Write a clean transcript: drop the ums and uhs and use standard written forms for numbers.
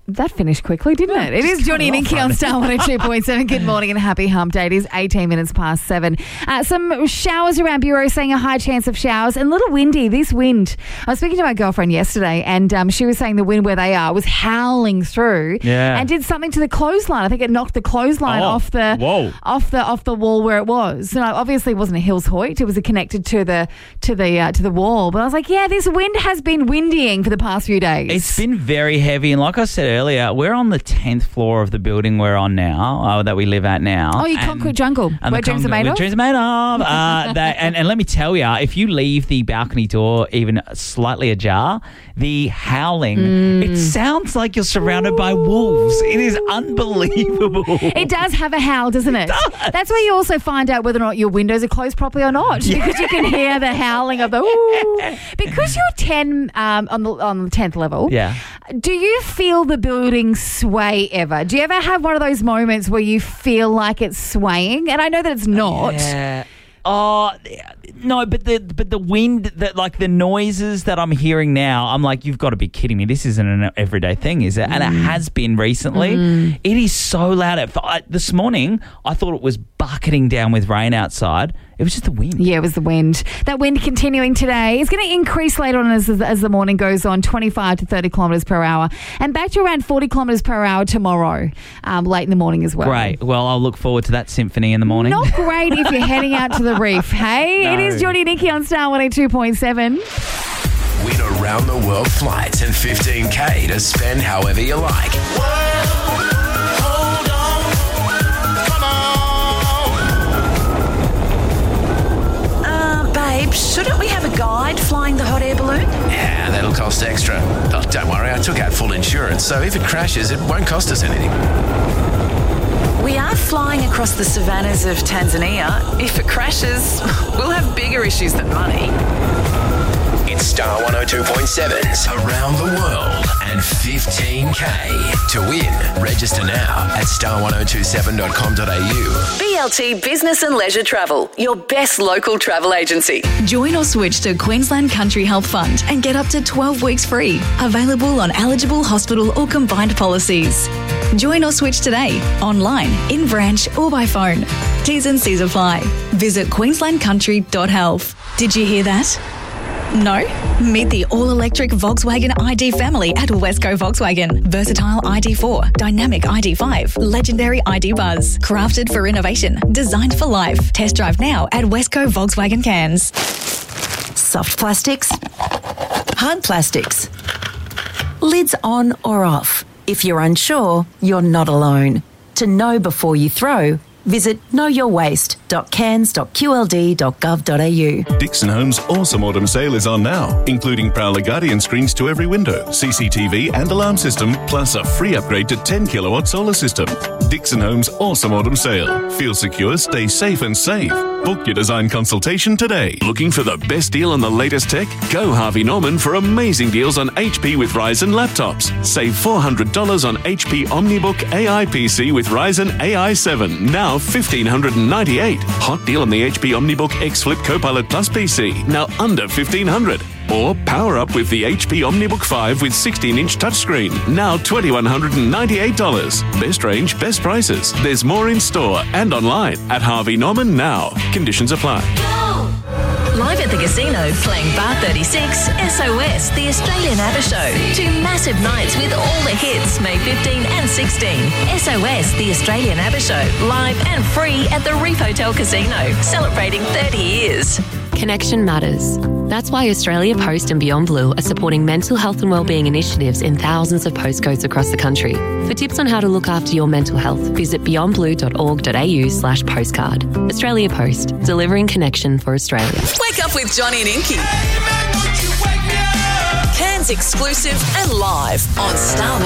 That finished quickly, didn't it? It is Johnny and Inky on Star 102.7. Good morning and happy hump day. It is 18 minutes past 7. Some showers around Bureau, saying a high chance of showers and a little windy. This wind, I was speaking to my girlfriend yesterday and she was saying the wind where they are was howling through and did something to the clothesline. I think it knocked the clothesline off the wall where it was. So obviously it wasn't a Hills Hoyt. It was connected to the wall. But I was like, yeah, this wind has been windying for the past few days. It's been very heavy, and like I said earlier, we're on the 10th floor of the building we're on now, that we live at now. Oh, you concrete jungle, where dreams are made of? Dreams are made of. And let me tell you, if you leave the balcony door even slightly ajar, the howling, it sounds like you're surrounded by wolves. It is unbelievable. It does have a howl, doesn't it? That's where you also find out whether or not your windows are closed properly or not, because you can hear the howling of the ooh. Because you're 10 on the 10th level. Yeah. Do you feel the building sway ever? Do you ever have one of those moments where you feel like it's swaying? And I know that it's not. Yeah. Oh, no, but the wind, the noises that I'm hearing now, I'm like, you've got to be kidding me. This isn't an everyday thing, is it? And it has been recently. It is so loud. This morning, I thought it was bucketing down with rain outside. It was just the wind. Yeah, it was the wind. That wind continuing today is going to increase later on as the morning goes on, 25 to 30 kilometres per hour, and back to around 40 kilometres per hour tomorrow, late in the morning as well. Great. Well, I'll look forward to that symphony in the morning. Not great if you're heading out to the reef, hey? No. It is Johnny and Inky on Star 102.7. Win around the world flights and $15,000 to spend however you like. Shouldn't we have a guide flying the hot air balloon? Yeah, that'll cost extra. Oh, don't worry, I took out full insurance, so if it crashes, it won't cost us anything. We are flying across the savannas of Tanzania. If it crashes, we'll have bigger issues than money. It's Star 102.7's Around the World and $15,000 to win. Register now at star1027.com.au. BLT Business and Leisure Travel, your best local travel agency. Join or switch to Queensland Country Health Fund and get up to 12 weeks free. Available on eligible hospital or combined policies. Join or switch today, online, in branch or by phone. T's and C's apply. Visit queenslandcountry.health. Did you hear that? No? Meet the all-electric Volkswagen ID family at Wesco Volkswagen. Versatile ID4, dynamic ID5, legendary ID Buzz. Crafted for innovation, designed for life. Test drive now at Wesco Volkswagen Cairns. Soft plastics, hard plastics, lids on or off. If you're unsure, you're not alone. To know before you throw, visit knowyourwaste.cairns.qld.gov.au. Dixon Homes' awesome autumn sale is on now, including Prowler Guardian screens to every window, CCTV and alarm system, plus a free upgrade to 10 kilowatt solar system. Dixon Homes' awesome autumn sale. Feel secure, stay safe and save. Book your design consultation today. Looking for the best deal on the latest tech? Go Harvey Norman for amazing deals on HP with Ryzen laptops. Save $400 on HP OmniBook AI PC with Ryzen AI 7, now $1,598. Hot deal on the HP OmniBook X Flip Copilot Plus PC, now under $1,500. Or power up with the HP OmniBook 5 with 16-inch touchscreen, now $2,198. Best range, best prices. There's more in store and online at Harvey Norman now. Conditions apply. Live at the casino, playing Bar 36, SOS, the Australian ABBA Show. 2 massive nights with all the hits, May 15 and 16. SOS, the Australian ABBA Show, live and free at the Reef Hotel Casino, celebrating 30 years. Connection matters. That's why Australia Post and Beyond Blue are supporting mental health and wellbeing initiatives in thousands of postcodes across the country. For tips on how to look after your mental health, visit beyondblue.org.au/postcard. Australia Post, delivering connection for Australia. Wake up with Johnny and Inky. Cairns exclusive and live on Star